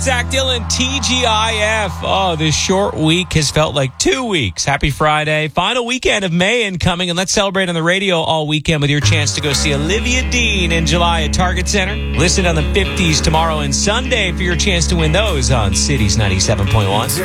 Zach Dillon, TGIF. Oh, this short week has felt like 2 weeks. Happy Friday. Final weekend of May incoming, and let's celebrate on the radio all weekend with your chance to go see Olivia Dean in July at Target Center. Listen on the 50s tomorrow and Sunday for your chance to win those on Cities 97.1.